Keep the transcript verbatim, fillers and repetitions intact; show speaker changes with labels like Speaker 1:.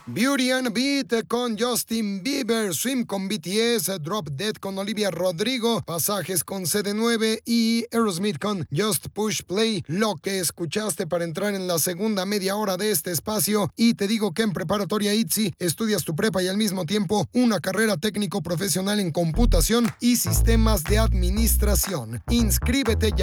Speaker 1: Beauty and a Beat con Justin Bieber, Swim con B T S, Drop Dead con Olivia Rodrigo, Pasajes con C D nueve y Aerosmith con Just Push Play. Lo que escuchaste para entrar en la segunda media hora de este espacio. Y te digo que en Preparatoria I T S I estudias tu prepa y al mismo tiempo una carrera técnico profesional en computación y sistemas de administración. Inscríbete ya.